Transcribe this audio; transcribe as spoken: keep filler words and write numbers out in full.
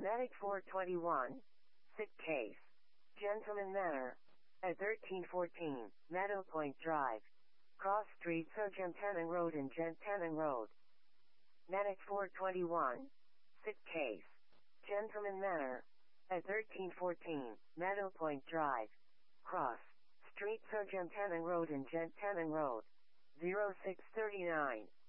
Medic four twenty-one. Sick case. Gentleman Manor. At thirteen fourteen, Meadow Point Drive. Cross Street So Gentannang Road and Gentannang Road. Medic four twenty-one. Sick case. Gentleman Manor. At thirteen fourteen, Meadow Point Drive. Cross Street So Gentannang Road and Gentannang Road. zero six three nine.